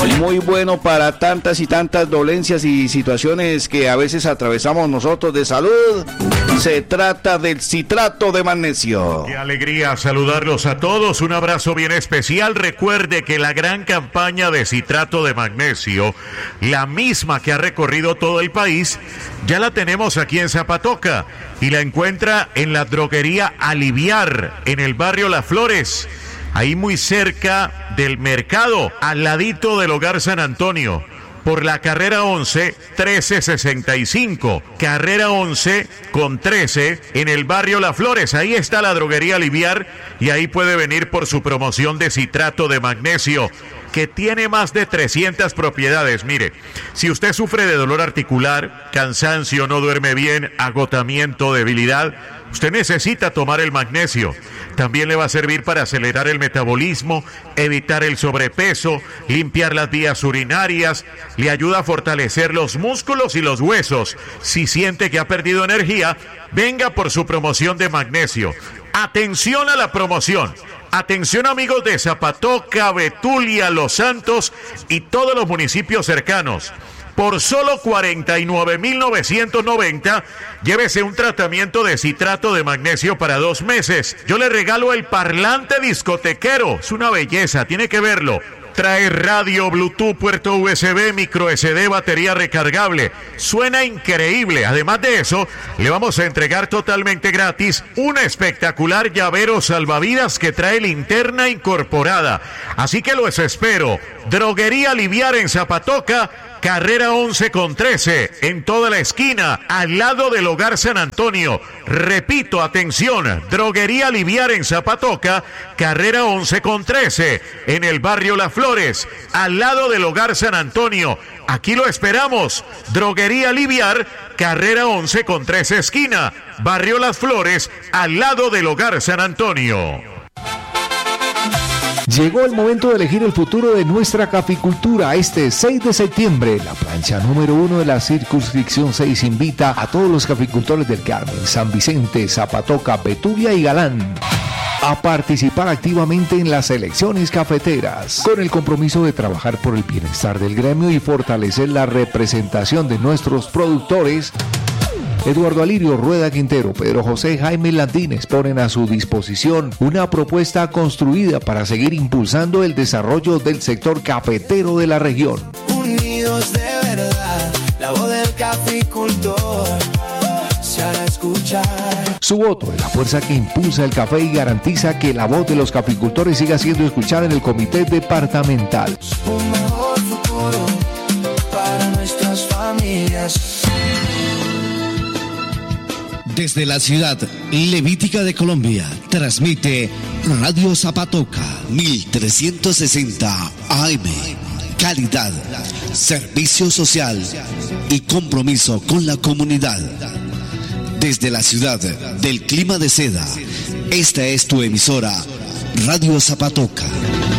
Muy bueno para tantas y tantas dolencias y situaciones que a veces atravesamos nosotros de salud. Se trata del citrato de magnesio. Qué alegría saludarlos a todos. Un abrazo bien especial. Recuerde que la gran campaña de citrato de magnesio, la misma que ha recorrido todo el país, ya la tenemos aquí en Zapatoca y la encuentra en la droguería Aliviar, en el barrio Las Flores, ahí muy cerca del mercado, al ladito del Hogar San Antonio, por la carrera 11, 1365, carrera 11 con 13, en el barrio Las Flores. Ahí está la droguería Aliviar y ahí puede venir por su promoción de citrato de magnesio, que tiene más de 300 propiedades. Mire, si usted sufre de dolor articular, cansancio, no duerme bien, agotamiento, debilidad, usted necesita tomar el magnesio. También le va a servir para acelerar el metabolismo, evitar el sobrepeso, limpiar las vías urinarias, le ayuda a fortalecer los músculos y los huesos. Si siente que ha perdido energía, venga por su promoción de magnesio. Atención a la promoción. Atención amigos de Zapatoca, Betulia, Los Santos y todos los municipios cercanos. Por solo 49.990, llévese un tratamiento de citrato de magnesio para 2 meses. Yo le regalo el parlante discotequero. Es una belleza, tiene que verlo. Trae radio, Bluetooth, puerto USB, micro SD, batería recargable. Suena increíble. Además de eso, le vamos a entregar totalmente gratis un espectacular llavero salvavidas que trae linterna incorporada. Así que los espero. Droguería Aliviar en Zapatoca, carrera 11 con 13, en toda la esquina, al lado del Hogar San Antonio. Repito, atención, Droguería Aliviar en Zapatoca, carrera 11 con 13, en el barrio Las Flores, al lado del Hogar San Antonio. Aquí lo esperamos. Droguería Aliviar, carrera 11 con 13 esquina, barrio Las Flores, al lado del Hogar San Antonio. Llegó el momento de elegir el futuro de nuestra caficultura. Este 6 de septiembre, la plancha número 1 de la circunscripción 6 invita a todos los caficultores del Carmen, San Vicente, Zapatoca, Betulia y Galán a participar activamente en las elecciones cafeteras, con el compromiso de trabajar por el bienestar del gremio y fortalecer la representación de nuestros productores. Eduardo Alirio Rueda Quintero, Pedro José Jaime Landines ponen a su disposición una propuesta construida para seguir impulsando el desarrollo del sector cafetero de la región. Unidos de verdad, la voz del caficultor se hará escuchar. Su voto es la fuerza que impulsa el café y garantiza que la voz de los caficultores siga siendo escuchada en el comité departamental. Un mejor futuro para nuestras familias. Desde la ciudad levítica de Colombia, transmite Radio Zapatoca 1360 AM. Calidad, servicio social y compromiso con la comunidad. Desde la ciudad del clima de seda, esta es tu emisora, Radio Zapatoca.